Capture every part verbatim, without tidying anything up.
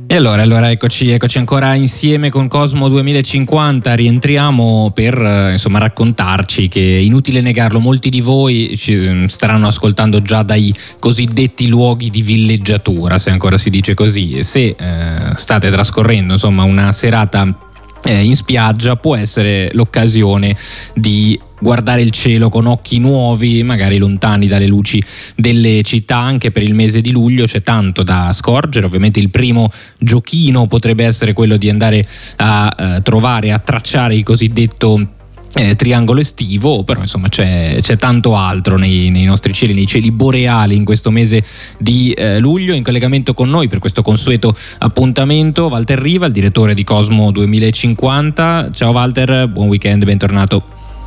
E allora, allora eccoci, eccoci ancora insieme con Cosmo duemilacinquanta, rientriamo per eh, insomma raccontarci che, inutile negarlo, molti di voi ci staranno ascoltando già dai cosiddetti luoghi di villeggiatura, se ancora si dice così, e se eh, state trascorrendo insomma una serata eh, in spiaggia, può essere l'occasione di guardare il cielo con occhi nuovi, magari lontani dalle luci delle città. Anche per il mese di luglio c'è tanto da scorgere. Ovviamente il primo giochino potrebbe essere quello di andare a eh, trovare, a tracciare il cosiddetto Eh, triangolo estivo, però insomma c'è, c'è tanto altro nei, nei nostri cieli, nei cieli boreali in questo mese di eh, luglio. In collegamento con noi per questo consueto appuntamento Walter Riva, il direttore di Cosmo duemilacinquanta. Ciao Walter, buon weekend, bentornato.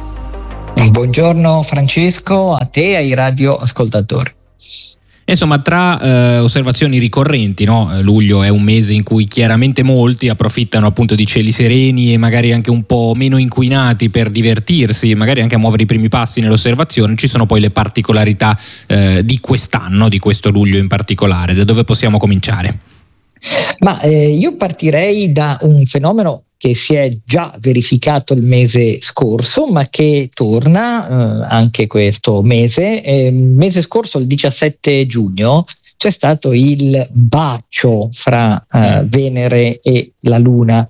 Buongiorno Francesco, a te e ai radioascoltatori. Insomma, tra eh, osservazioni ricorrenti, no? Luglio è un mese in cui chiaramente molti approfittano appunto di cieli sereni e magari anche un po' meno inquinati per divertirsi, magari anche a muovere i primi passi nell'osservazione. Ci sono poi le particolarità eh, di quest'anno, di questo luglio in particolare. Da dove possiamo cominciare? Ma eh, io partirei da un fenomeno che si è già verificato il mese scorso, ma che torna eh, anche questo mese. Eh, mese scorso, il diciassette giugno, c'è stato il bacio fra eh, Venere e la Luna.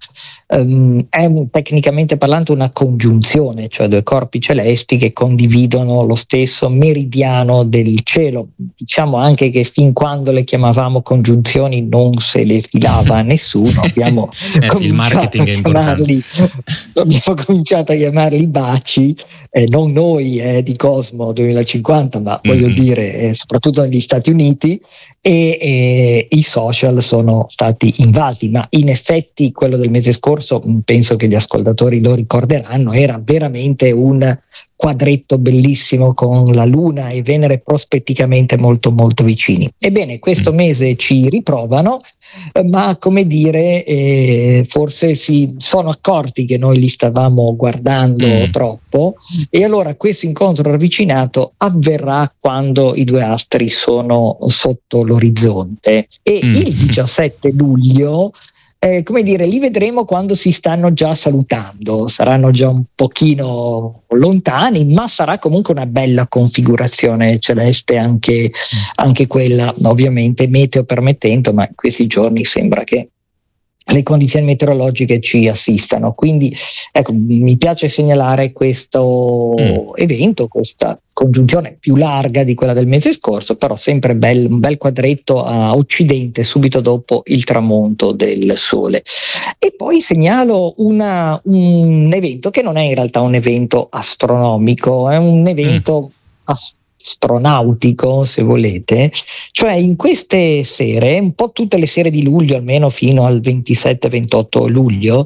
Um, è un, tecnicamente parlando una congiunzione, cioè due corpi celesti che condividono lo stesso meridiano del cielo. Diciamo anche che fin quando le chiamavamo congiunzioni non se le filava nessuno. Abbiamo eh sì, il marketing è importante. Abbiamo cominciato a chiamarli baci, eh, non noi eh, di Cosmo duemilacinquanta, ma voglio mm-hmm. dire eh, soprattutto negli Stati Uniti, e, e i social sono stati invasi. Ma in effetti quello del mese scorso, penso che gli ascoltatori lo ricorderanno, era veramente un quadretto bellissimo con la Luna e Venere prospetticamente molto molto vicini. Ebbene, questo mese ci riprovano, ma come dire, eh, forse si sono accorti che noi li stavamo guardando mm. troppo, e allora questo incontro ravvicinato avverrà quando i due astri sono sotto l'orizzonte, e mm. il diciassette luglio Eh, come dire, li vedremo quando si stanno già salutando. Saranno già un pochino lontani, ma sarà comunque una bella configurazione celeste anche, anche quella, ovviamente meteo permettendo, ma in questi giorni sembra che le condizioni meteorologiche ci assistano. Quindi ecco, mi piace segnalare questo mm. evento, questa congiunzione più larga di quella del mese scorso, però sempre bel, un bel quadretto a occidente subito dopo il tramonto del sole. E poi segnalo una, un evento che non è in realtà un evento astronomico, è un evento mm. astronomico, astronautico, se volete. Cioè, in queste sere, un po' tutte le sere di luglio, almeno fino al ventisette ventotto luglio,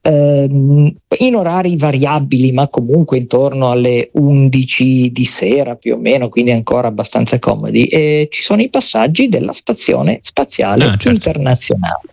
ehm, in orari variabili, ma comunque intorno alle undici di sera più o meno, quindi ancora abbastanza comodi, e ci sono i passaggi della Stazione Spaziale ah, certo. Internazionale.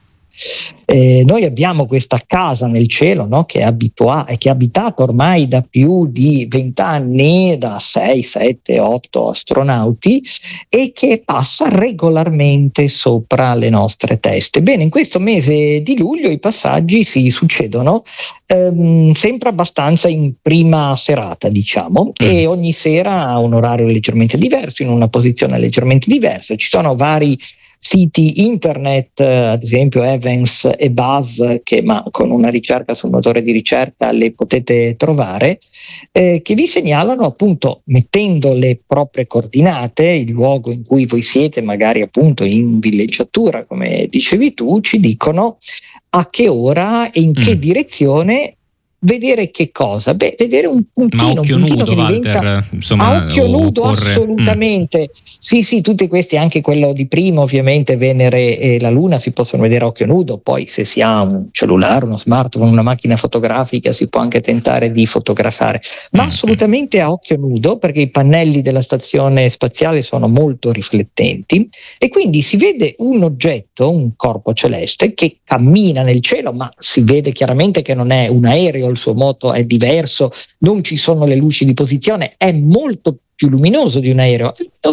Eh, noi abbiamo questa casa nel cielo, no, che è abitua- che è abitata ormai da più di vent'anni da sei, sette, otto astronauti, e che passa regolarmente sopra le nostre teste. Bene, in questo mese di luglio i passaggi si succedono ehm, sempre abbastanza in prima serata, diciamo, mm. e ogni sera ha un orario leggermente diverso, in una posizione leggermente diversa. Ci sono vari siti internet, ad esempio Evans e Buzz, che ma con una ricerca sul motore di ricerca le potete trovare, eh, che vi segnalano, appunto, mettendo le proprie coordinate, il luogo in cui voi siete, magari appunto in villeggiatura come dicevi tu, ci dicono a che ora e in mm. che direzione vedere che cosa? Beh, vedere un puntino. Ma occhio un puntino nudo, Walter, insomma, a occhio nudo, occorre... assolutamente. Mm. Sì, sì, tutti questi, anche quello di prima, ovviamente Venere e la Luna si possono vedere a occhio nudo. Poi se si ha un cellulare, uno smartphone, una macchina fotografica, si può anche tentare di fotografare, ma mm. assolutamente a occhio nudo, perché i pannelli della stazione spaziale sono molto riflettenti, e quindi si vede un oggetto, un corpo celeste che cammina nel cielo, ma si vede chiaramente che non è un aereo, il suo moto è diverso, non ci sono le luci di posizione, è molto più luminoso di un aereo, è luminoso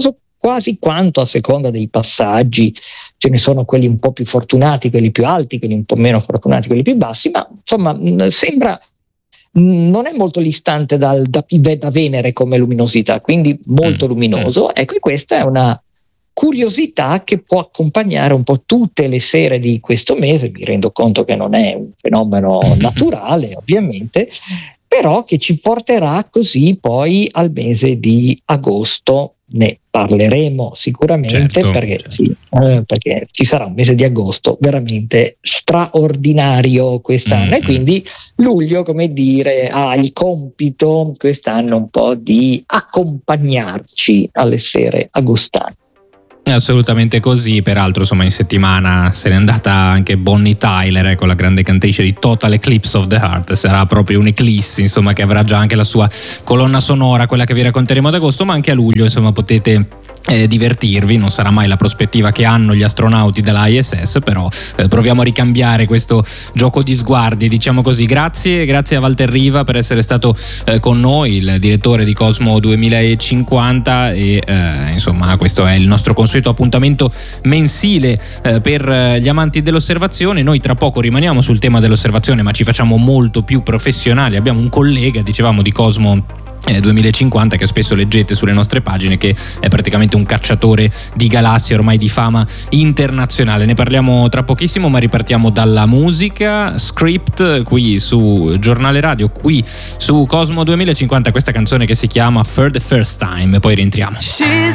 quasi quanto a seconda dei passaggi. Ce ne sono quelli un po' più fortunati, quelli più alti, quelli un po' meno fortunati, quelli più bassi, ma insomma mh, sembra mh, non è molto distante dal, da, da Venere come luminosità, quindi molto mm. luminoso. Ecco, e questa è una curiosità che può accompagnare un po' tutte le sere di questo mese. Mi rendo conto che non è un fenomeno naturale, ovviamente, però che ci porterà così poi al mese di agosto. Ne parleremo sicuramente, certo, perché, certo. Sì, eh, perché ci sarà un mese di agosto veramente straordinario quest'anno, mm-hmm. e quindi luglio, come dire, ha il compito quest'anno un po' di accompagnarci alle sere agostane. Assolutamente così, peraltro insomma in settimana se n'è andata anche Bonnie Tyler, ecco, la grande cantrice di Total Eclipse of the Heart. Sarà proprio un'eclissi, insomma, che avrà già anche la sua colonna sonora, quella che vi racconteremo ad agosto, ma anche a luglio insomma potete eh, divertirvi. Non sarà mai la prospettiva che hanno gli astronauti dell'I S S, però eh, proviamo a ricambiare questo gioco di sguardi, diciamo così. Grazie, grazie a Walter Riva per essere stato eh, con noi, il direttore di Cosmo duemilacinquanta, e eh, insomma questo è il nostro consueto appuntamento mensile eh, per gli amanti dell'osservazione. Noi tra poco rimaniamo sul tema dell'osservazione, ma ci facciamo molto più professionali. Abbiamo un collega, dicevamo, di Cosmo eh, duemilacinquanta, che spesso leggete sulle nostre pagine, che è praticamente un cacciatore di galassie ormai di fama internazionale. Ne parliamo tra pochissimo, ma ripartiamo dalla musica. Script qui su Giornale Radio, qui su Cosmo duemilacinquanta, questa canzone che si chiama For the First Time, e poi rientriamo. She's